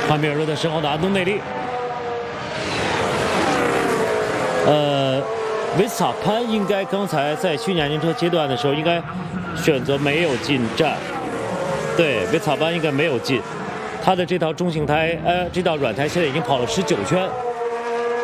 汉密尔顿的身后的安东内利。维斯塔潘应该刚才在虚拟安全车阶段的时候，应该选择没有进站。对，维斯塔潘应该没有进。他的这套中性胎，这套软胎现在已经跑了19圈。